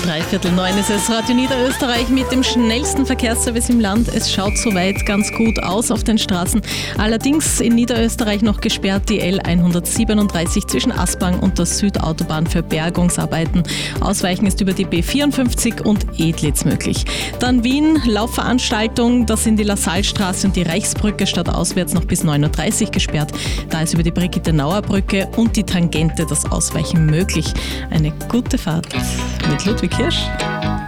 8:45 ist es. Radio Niederösterreich mit dem schnellsten Verkehrsservice im Land. Es schaut soweit ganz gut aus auf den Straßen. Allerdings in Niederösterreich noch gesperrt die L137 zwischen Aspang und der Südautobahn für Bergungsarbeiten. Ausweichen ist über die B54 und Edlitz möglich. Dann Wien, Laufveranstaltung. Das sind die Lassalstraße und die Reichsbrücke stadtauswärts noch bis 9:30 Uhr gesperrt. Da ist über die Brigitte-Nauer-Brücke und die Tangente das Ausweichen möglich. Eine gute Fahrt mit Ludwig Hirsch.